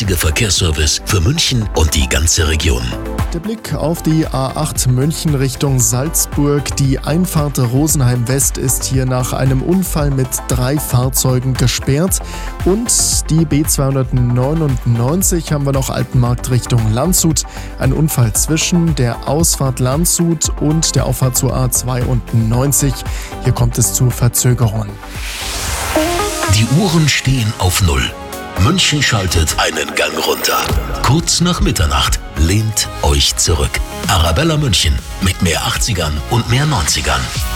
zuverlässige Verkehrsservice für München und die ganze Region. Der Blick auf die A8 München Richtung Salzburg. Die Einfahrt Rosenheim West ist hier nach einem Unfall mit 3 Fahrzeugen gesperrt. Und die B299 haben wir noch Altenmarkt Richtung Landshut. Ein Unfall zwischen der Ausfahrt Landshut und der Auffahrt zur A92. Hier kommt es zu Verzögerungen. Die Uhren stehen auf Null. München schaltet einen Gang runter. Kurz nach Mitternacht lehnt euch zurück. Arabella München mit mehr 80ern und mehr 90ern.